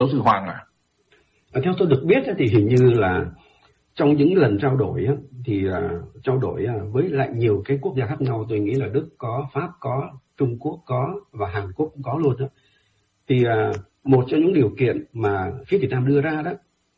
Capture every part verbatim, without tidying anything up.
giáo sư Hoàng ạ? À? Theo tôi được biết thì hình như là trong những lần trao đổi thì uh, trao đổi với lại nhiều cái quốc gia khác nhau, tôi nghĩ là Đức có, Pháp có, Trung Quốc có và Hàn Quốc cũng có luôn đó. Thì uh, một trong những điều kiện mà phía Việt Nam đưa ra đó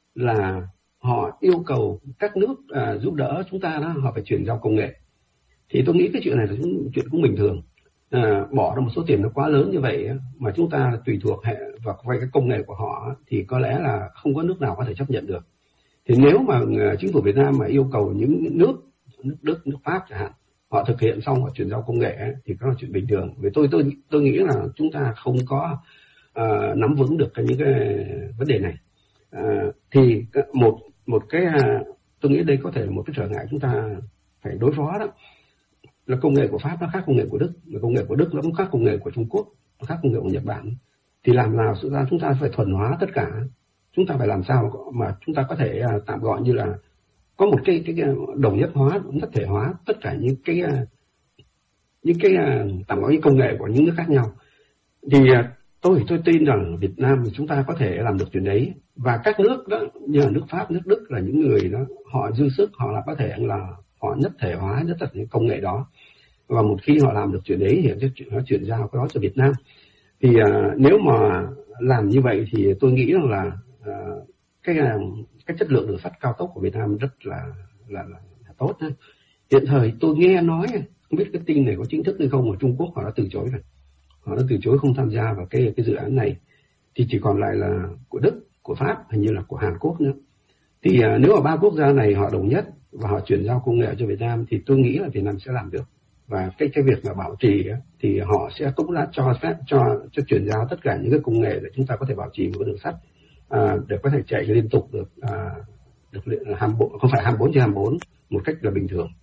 là họ yêu cầu các nước uh, giúp đỡ chúng ta đó, họ phải chuyển giao công nghệ. Thì tôi nghĩ cái chuyện này là chuyện cũng bình thường. À, bỏ ra một số tiền nó quá lớn như vậy mà chúng ta tùy thuộc hệ vào vay cái công nghệ của họ thì có lẽ là không có nước nào có thể chấp nhận được. Thì nếu mà chính phủ Việt Nam mà yêu cầu những nước, nước Đức, nước Pháp chẳng hạn, họ thực hiện xong họ chuyển giao công nghệ thì đó là chuyện bình thường. Vì tôi tôi tôi nghĩ là chúng ta không có uh, nắm vững được cái những cái vấn đề này. Uh, thì một một cái uh, tôi nghĩ đây có thể là một cái trở ngại chúng ta phải đối phó đó. Là công nghệ của Pháp nó khác công nghệ của Đức, là công nghệ của Đức nó cũng khác công nghệ của Trung Quốc, nó khác công nghệ của Nhật Bản. Thì làm nào chúng ta chúng ta phải thuần hóa tất cả. Chúng ta phải làm sao mà chúng ta có thể uh, tạm gọi như là có một cái cái, cái đồng nhất hóa, nhất thể hóa tất cả những cái uh, những cái uh, tạm gọi như công nghệ của những nước khác nhau. Thì uh, tôi tôi tin rằng Việt Nam thì chúng ta có thể làm được chuyện đấy, và các nước đó như là nước Pháp, nước Đức là những người đó họ dư sức, họ là có thể là họ nhất thể hóa nhất tất những công nghệ đó, và một khi họ làm được chuyện đấy thì nó chuyển giao cái đó cho Việt Nam. Thì uh, nếu mà làm như vậy thì tôi nghĩ rằng là uh, cái cái chất lượng đường sắt cao tốc của Việt Nam rất là là, là, là tốt. Đấy. Hiện thời tôi nghe nói, không biết cái tin này có chính thức hay không, ở Trung Quốc họ đã từ chối rồi, họ đã từ chối không tham gia vào cái cái dự án này, thì chỉ còn lại là của Đức, của Pháp, hình như là của Hàn Quốc nữa. Thì uh, nếu mà ba quốc gia này họ đồng nhất và họ chuyển giao công nghệ cho Việt Nam thì tôi nghĩ là Việt Nam sẽ làm được. Và cái cái việc mà bảo trì ấy, thì họ sẽ cũng đã cho phép cho cho chuyển giao tất cả những cái công nghệ để chúng ta có thể bảo trì một cái đường sắt à, để có thể chạy liên tục được à, được hai mươi bốn, không phải hai mươi bốn trên hai mươi bốn một cách là bình thường.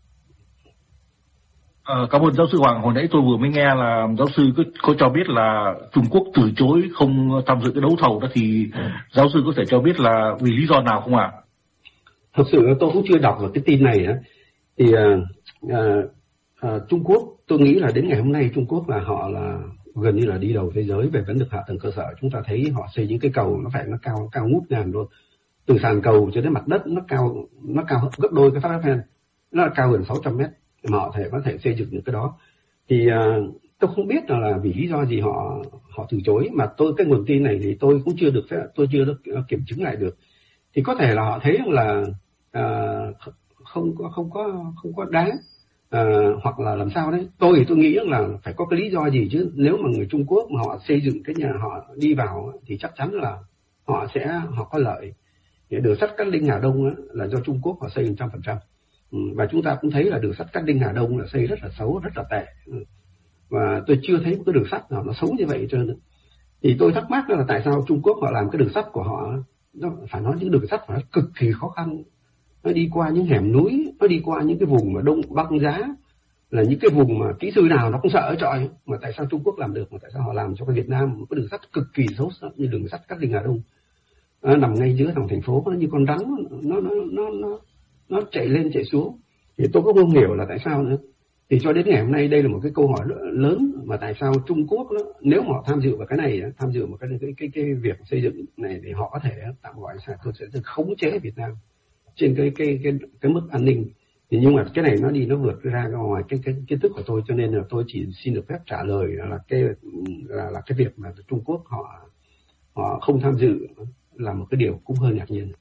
À, cảm ơn giáo sư Hoàng. Hồi nãy tôi vừa mới nghe là giáo sư có, có cho biết là Trung Quốc từ chối không tham dự cái đấu thầu đó, thì ừ. giáo sư có thể cho biết là vì lý do nào không ạ? À? Thực sự tôi cũng chưa đọc được cái tin này á. Thì à, à, à, Trung Quốc, tôi nghĩ là đến ngày hôm nay Trung Quốc là họ là gần như là đi đầu thế giới về vấn đề hạ tầng cơ sở. Chúng ta thấy họ xây những cái cầu nó phải nó cao cao ngút ngàn luôn, từ sàn cầu cho đến mặt đất nó cao nó cao gấp đôi cái Tháp Eiffel, nó là cao gần sáu trăm mét mà họ thể có thể xây dựng được cái đó. Thì à, tôi không biết là, là vì lý do gì họ họ từ chối, mà tôi cái nguồn tin này thì tôi cũng chưa được tôi chưa được kiểm chứng lại được. Thì có thể là họ thấy rằng là à, không có không có không có đáng, à, hoặc là làm sao đấy. Tôi thì tôi nghĩ là phải có cái lý do gì chứ. Nếu mà người Trung Quốc mà họ xây dựng cái nhà họ đi vào thì chắc chắn là họ sẽ họ có lợi. Đường sắt Cát Linh Hà Đông là do Trung Quốc họ xây một trăm phần trăm, và chúng ta cũng thấy là đường sắt Cát Linh Hà Đông là xây rất là xấu, rất là tệ, và tôi chưa thấy một cái đường sắt nào nó xấu như vậy cho nên. Thì tôi thắc mắc là tại sao Trung Quốc họ làm cái đường sắt của họ, nó phải nói những đường sắt phải nói cực kỳ khó khăn, nó đi qua những hẻm núi, nó đi qua những cái vùng mà đông băng giá, là những cái vùng mà kỹ sư nào nó cũng sợ ở trọi, mà tại sao Trung Quốc làm được, mà tại sao họ làm cho cái Việt Nam một cái đường sắt cực kỳ xấu như đường sắt Cát Linh Hà Đông, à, nằm ngay giữa lòng thành phố, nó như con rắn, nó nó nó nó nó chạy lên chạy xuống. Thì tôi cũng không hiểu là tại sao nữa. Thì cho đến ngày hôm nay đây là một cái câu hỏi lớn, mà tại sao Trung Quốc đó, nếu mà họ tham dự vào cái này, tham dự vào cái cái cái cái việc xây dựng này thì họ có thể tạm gọi là tôi sẽ khống chế Việt Nam trên cái cái cái cái mức an ninh. Thì nhưng mà cái này nó đi nó vượt ra ngoài cái cái kiến thức của tôi, cho nên là tôi chỉ xin được phép trả lời là cái là là cái việc mà Trung Quốc họ họ không tham dự là một cái điều cũng hơi ngạc nhiên.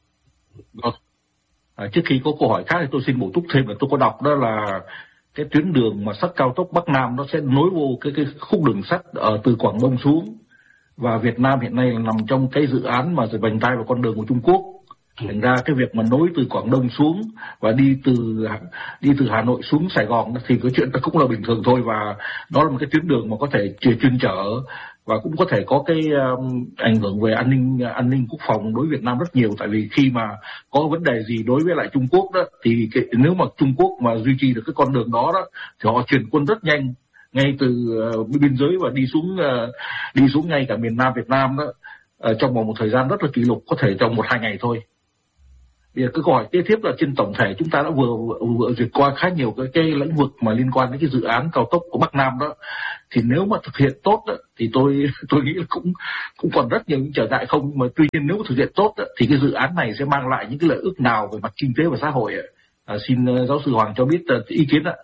À, trước khi có câu hỏi khác thì tôi xin bổ túc thêm là tôi có đọc đó là cái tuyến đường mà sắt cao tốc Bắc Nam nó sẽ nối vô cái cái khúc đường sắt ở từ Quảng Đông xuống, và Việt Nam hiện nay là nằm trong cái dự án mà vành đai vào con đường của Trung Quốc. Thành ra cái việc mà nối từ Quảng Đông xuống và đi từ đi từ Hà Nội xuống Sài Gòn thì cái chuyện đó cũng là bình thường thôi, và đó là một cái tuyến đường mà có thể chuyên chở và cũng có thể có cái um, ảnh hưởng về an ninh an ninh quốc phòng đối với Việt Nam rất nhiều. Tại vì khi mà có vấn đề gì đối với lại Trung Quốc đó thì cái, nếu mà Trung Quốc mà duy trì được cái con đường đó đó thì họ chuyển quân rất nhanh ngay từ uh, biên giới và đi xuống uh, đi xuống ngay cả miền Nam Việt Nam đó uh, trong vòng một thời gian rất là kỷ lục, có thể trong một hai ngày thôi. Bây giờ cái câu hỏi kế tiếp là trên tổng thể chúng ta đã vừa vừa, vừa duyệt qua khá nhiều cái, cái lĩnh vực mà liên quan đến cái dự án cao tốc của Bắc Nam đó, thì nếu mà thực hiện tốt đó, thì tôi tôi nghĩ là cũng cũng còn rất nhiều những trở ngại không, mà tuy nhiên nếu mà thực hiện tốt đó, thì cái dự án này sẽ mang lại những cái lợi ích nào về mặt kinh tế và xã hội ạ? À, xin uh, giáo sư Hoàng cho biết uh, ý kiến ạ.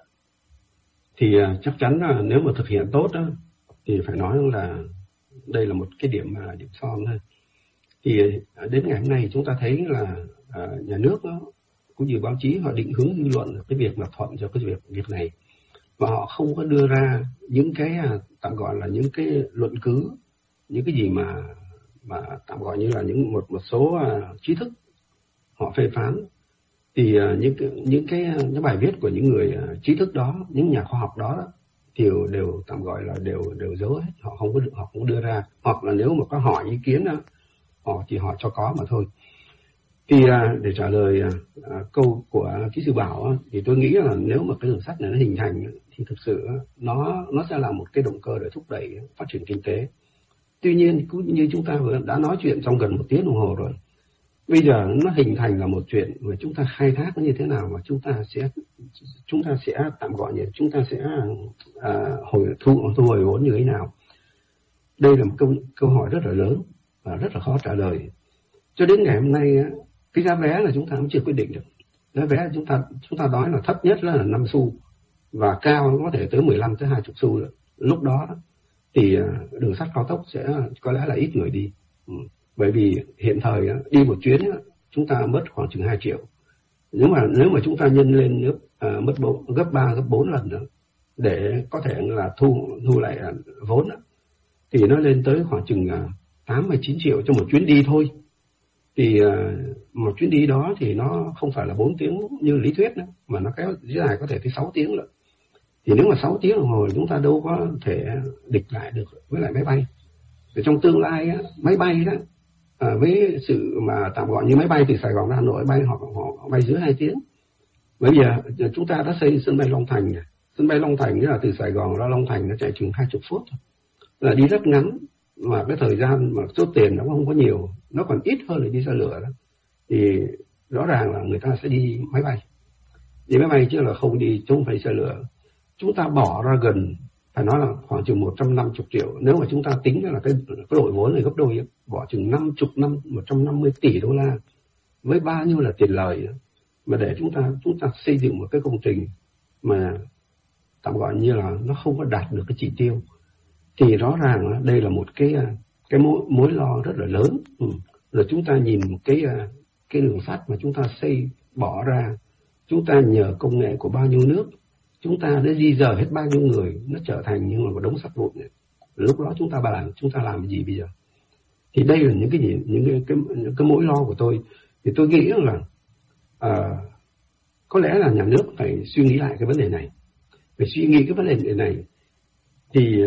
Thì uh, chắc chắn là nếu mà thực hiện tốt đó, thì phải nói là đây là một cái điểm mà điểm son thôi. Thì uh, đến ngày hôm nay chúng ta thấy là uh, nhà nước đó, cũng như báo chí họ định hướng dư luận cái việc là thuận cho cái việc việc này, và họ không có đưa ra những cái uh, tạm gọi là những cái luận cứ, những cái gì mà mà tạm gọi như là những một một số uh, trí thức họ phê phán. Thì uh, những cái, những cái những bài viết của những người uh, trí thức đó, những nhà khoa học đó, đó thì đều, đều tạm gọi là đều đều giấu hết, họ không có họ không đưa ra, hoặc là nếu mà có hỏi ý kiến đó, họ chỉ họ cho có mà thôi. Thì uh, để trả lời uh, uh, câu của kỹ sư Bảo uh, thì tôi nghĩ là nếu mà cái đường sắt này nó hình thành uh, thì thực sự uh, nó nó sẽ là một cái động cơ để thúc đẩy phát triển kinh tế. Tuy nhiên cũng như chúng ta vừa đã nói chuyện trong gần một tiếng đồng hồ rồi, bây giờ nó hình thành là một chuyện mà chúng ta khai thác nó như thế nào, mà chúng ta sẽ chúng ta sẽ tạm gọi như chúng ta sẽ à, hồi thu thu hồi vốn như thế nào. Đây là một câu câu hỏi rất là lớn và rất là khó trả lời. Cho đến ngày hôm nay cái giá vé là chúng ta cũng chưa quyết định được. Giá vé chúng ta chúng ta nói là thấp nhất là năm xu và cao có thể tới mười lăm tới hai mươi xu rồi. Lúc đó thì đường sắt cao tốc sẽ có lẽ là ít người đi. Ừ. Bởi vì hiện thời đi một chuyến chúng ta mất khoảng chừng hai triệu. Nếu mà nếu mà chúng ta nhân lên nước à, mất bốn, gấp ba gấp bốn lần nữa để có thể là thu thu lại vốn thì nó lên tới khoảng chừng tám mươi chín triệu cho một chuyến đi thôi. Thì à, một chuyến đi đó thì nó không phải là bốn tiếng như lý thuyết nữa, mà nó kéo dài có thể tới sáu tiếng rồi. Thì nếu mà sáu tiếng đồng hồ chúng ta đâu có thể địch lại được với lại máy bay. Ở trong tương lai á, máy bay đó à, với sự mà tạm gọi như máy bay từ Sài Gòn ra Hà Nội bay hoặc họ bay dưới hai tiếng. Bây giờ chúng ta đã xây sân bay Long Thành, sân bay Long Thành nghĩa là từ Sài Gòn ra Long Thành nó chạy chừng hai mươi phút thôi, là đi rất ngắn, mà cái thời gian mà số tiền nó không có nhiều, nó còn ít hơn là đi xe lửa đó. Thì rõ ràng là người ta sẽ đi máy bay, đi máy bay chứ là không đi chung phải xe lửa. Chúng ta bỏ ra gần phải nói là khoảng chừng một trăm năm mươi triệu, nếu mà chúng ta tính là cái cái đội vốn này gấp đôi, bỏ chừng năm mươi năm một trăm năm mươi tỷ đô la với bao nhiêu là tiền lời mà để chúng ta chúng ta xây dựng một cái công trình mà tạm gọi như là nó không có đạt được cái chỉ tiêu, thì rõ ràng đây là một cái cái mối, mối lo rất là lớn. Ừ. Rồi chúng ta nhìn cái cái đường sắt mà chúng ta xây bỏ ra, chúng ta nhờ công nghệ của bao nhiêu nước, chúng ta đã di dời hết bao nhiêu người, nó trở thành như là một đống sắt vụn. Lúc đó chúng ta làm chúng ta làm gì bây giờ? Thì đây là những cái gì, những cái cái, những cái mối lo của tôi. Thì tôi nghĩ là à, có lẽ là nhà nước phải suy nghĩ lại cái vấn đề này, phải suy nghĩ cái vấn đề này. Thì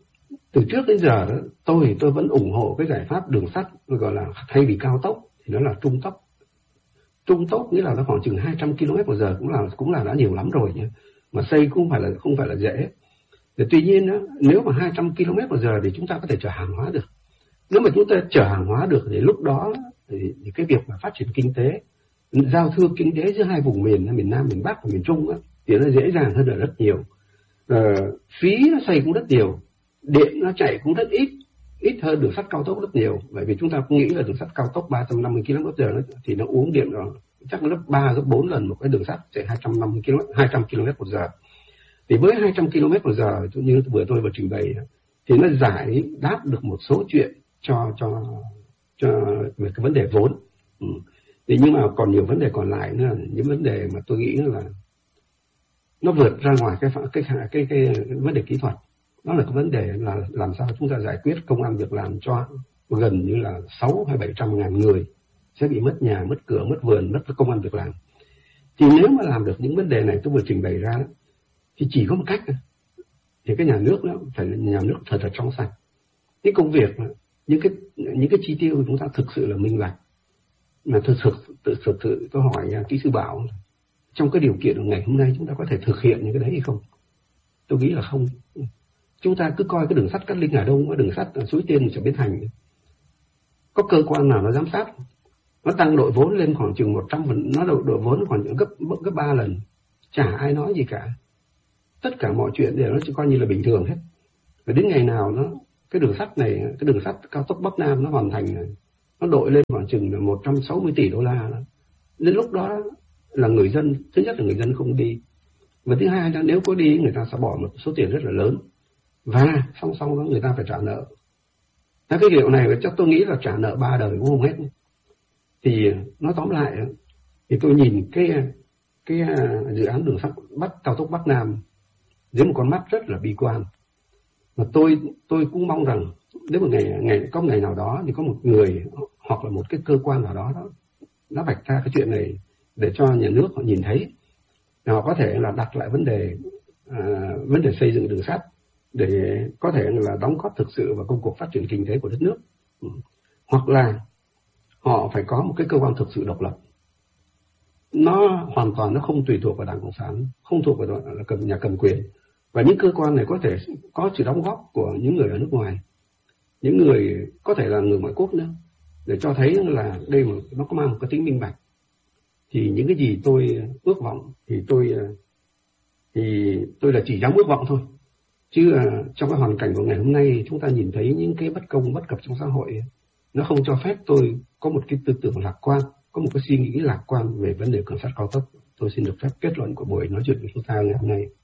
từ trước đến giờ đó, tôi tôi vẫn ủng hộ cái giải pháp đường sắt gọi là thay vì cao tốc thì nó là trung tốc. Trung tốc nghĩa là nó khoảng chừng hai trăm ki lô mét một giờ cũng là cũng là đã nhiều lắm rồi nhé. Mà xây cũng phải là không phải là dễ. Thì tuy nhiên đó, nếu mà hai trăm ki lô mét một giờ thì chúng ta có thể chở hàng hóa được. Nếu mà chúng ta chở hàng hóa được thì lúc đó thì, thì cái việc mà phát triển kinh tế, giao thương kinh tế giữa hai vùng miền, miền Nam, miền Bắc và miền Trung đó, thì nó dễ dàng hơn là rất nhiều. Ờ, phí nó xây cũng rất nhiều, điện nó chạy cũng rất ít, ít hơn đường sắt cao tốc rất nhiều. Bởi vì chúng ta cũng nghĩ là đường sắt cao tốc ba trăm năm mươi ki lô mét một giờ thì nó uống điện rồi chắc là gấp ba gấp bốn lần một cái đường sắt chạy hai trăm năm mươi ki lô mét, hai trăm ki lô mét một giờ. Thì với hai trăm ki lô mét một giờ như vừa tôi vừa trình bày thì nó giải đáp được một số chuyện cho cho cho về cái vấn đề vốn. Ừ. Thì nhưng mà còn nhiều vấn đề còn lại nữa, những vấn đề mà tôi nghĩ là nó vượt ra ngoài cái cái cái cái, cái, cái vấn đề kỹ thuật. Đó là cái vấn đề là làm sao chúng ta giải quyết công ăn việc làm cho gần như là sáu hay bảy trăm ngàn người sẽ bị mất nhà, mất cửa, mất vườn, mất công ăn việc làm. Thì nếu mà làm được những vấn đề này tôi vừa trình bày ra thì chỉ có một cách, thì cái nhà nước đó phải là nhà nước thật là trong sạch. Cái công việc, những cái những cái chi tiêu của chúng ta thực sự là minh bạch. Mà thực sự tự thực sự tôi hỏi kỹ sư Bảo, trong cái điều kiện của ngày hôm nay chúng ta có thể thực hiện những cái đấy hay không? Tôi nghĩ là không. Chúng ta cứ coi cái đường sắt Cát Linh Hà Đông, cái đường sắt Suối Tiên trở Bến Thành, có cơ quan nào nó giám sát? nó tăng đội vốn lên khoảng chừng một trăm phần, nó đội đội vốn khoảng gấp gấp ba lần, chả ai nói gì cả. Tất cả mọi chuyện đều nó chỉ coi như là bình thường hết. Và đến ngày nào nó cái đường sắt này, cái đường sắt cao tốc Bắc Nam nó hoàn thành, nó đội lên khoảng chừng là một trăm sáu mươi tỷ đô la. Đến lúc đó là người dân, thứ nhất là người dân không đi, và thứ hai là nếu có đi người ta sẽ bỏ một số tiền rất là lớn, và song song đó người ta phải trả nợ. Cái kiểu này chắc tôi nghĩ là trả nợ ba đời cũng không hết. Thì nói tóm lại thì tôi nhìn cái cái dự án đường sắt Bắc cao tốc Bắc Nam dưới một con mắt rất là bi quan. Mà tôi tôi cũng mong rằng nếu một ngày ngày có ngày nào đó thì có một người hoặc là một cái cơ quan nào đó đó nó vạch ra cái chuyện này để cho nhà nước họ nhìn thấy, họ có thể là đặt lại vấn đề à, vấn đề xây dựng đường sắt để có thể là đóng góp thực sự vào công cuộc phát triển kinh tế của đất nước. Ừ. Hoặc là họ phải có một cái cơ quan thực sự độc lập, nó hoàn toàn nó không tùy thuộc vào Đảng Cộng sản, không thuộc vào là cầm, nhà cầm quyền, và những cơ quan này có thể có sự đóng góp của những người ở nước ngoài, những người có thể là người ngoại quốc nữa, để cho thấy là đây mà nó có mang một cái tính minh bạch. Thì những cái gì tôi ước vọng thì tôi thì tôi là chỉ dám ước vọng thôi, chứ trong cái hoàn cảnh của ngày hôm nay chúng ta nhìn thấy những cái bất công bất cập trong xã hội, nó không cho phép tôi có một cái tư tưởng lạc quan, có một cái suy nghĩ lạc quan về vấn đề đường sắt cao tốc. Tôi xin được phép kết luận của buổi nói chuyện của chúng ta ngày hôm nay.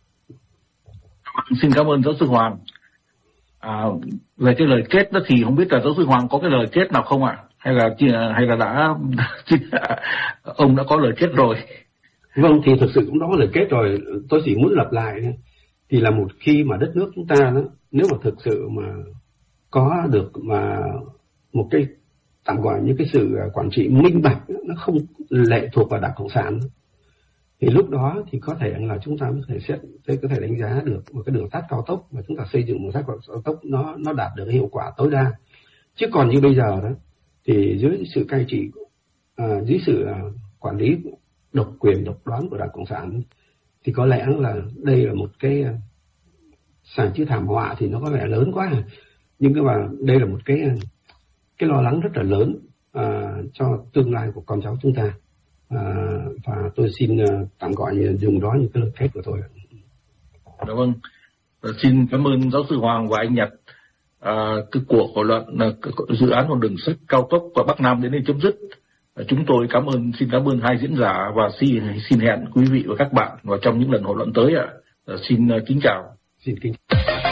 Xin cảm ơn giáo sư Hoàng. À, về cái lời kết đó thì không biết là giáo sư Hoàng có cái lời kết nào không ạ? Hay là hay là đã ông đã có lời kết rồi? Vâng, thì thực sự cũng đã có lời kết rồi. Tôi chỉ muốn lặp lại thì là một khi mà đất nước chúng ta đó, nếu mà thực sự mà có được mà một cái tạm gọi như cái sự quản trị minh bạch, nó không lệ thuộc vào Đảng Cộng sản, thì lúc đó thì có thể là chúng ta có thể xét, có thể đánh giá được một cái đường sắt cao tốc và chúng ta xây dựng một đường sắt cao tốc nó nó đạt được cái hiệu quả tối đa. Chứ còn như bây giờ đó thì dưới sự cai trị, à, dưới sự à, quản lý độc quyền độc đoán của Đảng Cộng sản thì có lẽ là đây là một cái sàn chữ thảm họa thì nó có vẻ lớn quá, nhưng cái mà đây là một cái cái lo lắng rất là lớn à, cho tương lai của con cháu chúng ta. À, và tôi xin uh, tạm gọi dùng đó như cái lời kết của tôi. Dạ vâng. Xin cảm ơn giáo sư Hoàng và anh Nhật. À, cái cuộc thảo luận uh, dự án một đường sắt cao tốc và Bắc Nam đến đây chấm dứt. Uh, chúng tôi cảm ơn, xin cảm ơn hai diễn giả và xin xin hẹn quý vị và các bạn vào trong những lần thảo luận tới ạ. Uh, xin uh, kính chào. Xin kính.